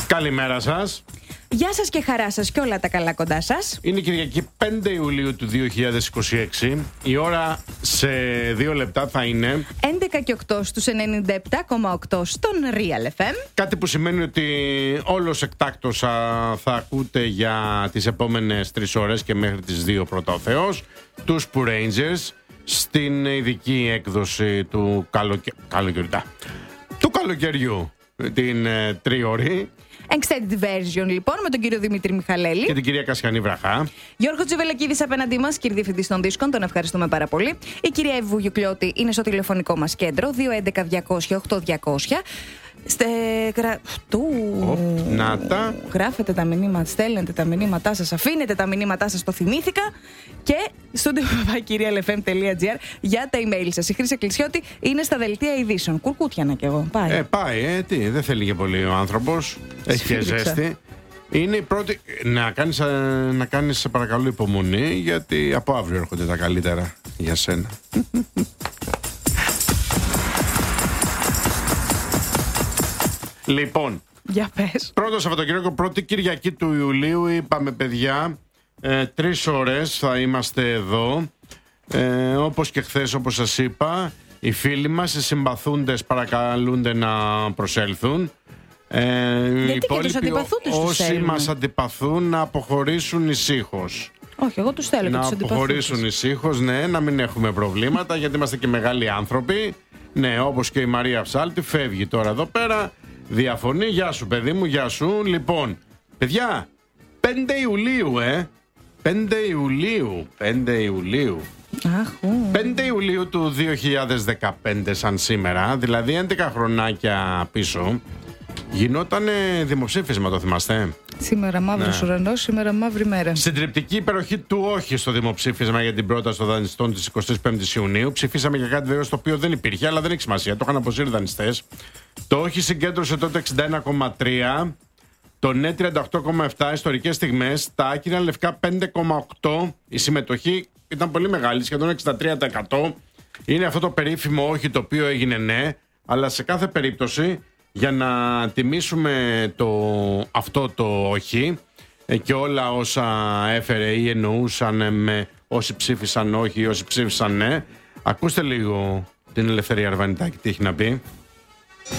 Καλημέρα σας. Γεια σας και χαρά σας και όλα τα καλά κοντά σας. Είναι Κυριακή 5 Ιουλίου του 2026. Η ώρα σε 2 λεπτά θα είναι 11 και 8 στους 97,8 στον Real FM. κάτι που σημαίνει ότι όλος εκτάκτος θα ακούτε για τις επόμενες 3 ώρες και μέχρι τις 2 πρώτα ο Θεός τους Pooh Rangers στην ειδική έκδοση του καλοκαιριού, την τριώρη. Extended version λοιπόν με τον κύριο Δημήτρη Μιχαλέλη Και την κυρία Κασιανή Βραχά. Γιώργο Τζιβελεκίδης απέναντί μας, κύριε διευθυντής των δίσκων, τον ευχαριστούμε πάρα πολύ. Η κυρία Εύη Βουγιουκλιώτη είναι στο τηλεφωνικό μας κέντρο 211-200-8200. Γράφετε τα μηνύματα, στέλνετε τα μηνύματά σας, αφήνετε τα μηνύματά σας, το θυμήθηκα. Και στο studio@realfm.gr για τα email σας. Η Χρύσα Εκκλησιώτη είναι στα δελτία ειδήσεων. Κουρκούτιανα κι εγώ. Πάει, τι, δεν θέλει και πολύ ο άνθρωπος. Έχει και ζέστη. Είναι η πρώτη. Να κάνεις σε παρακαλώ υπομονή, γιατί από αύριο έρχονται τα καλύτερα για σένα. Λοιπόν, για πες. Πρώτο Σαββατοκύριακο, πρώτη Κυριακή του Ιουλίου, είπαμε παιδιά, 3 ώρες θα είμαστε εδώ. Όπως και χθες, όπως σας είπα, οι φίλοι μας, οι συμπαθούντες παρακαλούνται να προσέλθουν. Γιατί και τους αντιπαθούντες τους όσοι μας αντιπαθούν να αποχωρήσουν ησύχως. Όχι, εγώ τους θέλω. Να αποχωρήσουν ησύχως, ναι, να μην έχουμε προβλήματα, γιατί είμαστε και μεγάλοι άνθρωποι. Ναι, όπως και η Μαρία Ψάλτη, φεύγει τώρα εδώ πέρα. Διαφωνεί, γεια σου παιδί μου, γεια σου. Λοιπόν, παιδιά, 5 Ιουλίου, 5 Ιουλίου, 5 Ιουλίου. 5 Ιουλίου του 2015 σαν σήμερα, δηλαδή 11 χρονάκια πίσω, γινότανε δημοψήφισμα, το θυμάστε? Σήμερα μαύρος ουρανός, σήμερα μαύρη μέρα. Συντριπτική υπεροχή του όχι στο δημοψήφισμα για την πρόταση των δανειστών της 25ης Ιουνίου. Ψηφίσαμε για κάτι βέβαια το οποίο δεν υπήρχε, αλλά δεν έχει σημασία. Το είχαν αποσύρει οι δανειστές. Το όχι συγκέντρωσε τότε 61,3. Το ναι 38,7. Ιστορικές στιγμές. Τα άκυρα λευκά 5,8. Η συμμετοχή ήταν πολύ μεγάλη, σχεδόν 63%. Είναι αυτό το περίφημο όχι το οποίο έγινε ναι, αλλά σε κάθε περίπτωση, για να τιμήσουμε αυτό το όχι και όλα όσα έφερε ή εννοούσαν με όσοι ψήφισαν όχι ή όσοι ψήφισαν ναι, ακούστε λίγο την Ελευθερία Αρβανιτάκη τι έχει να πει.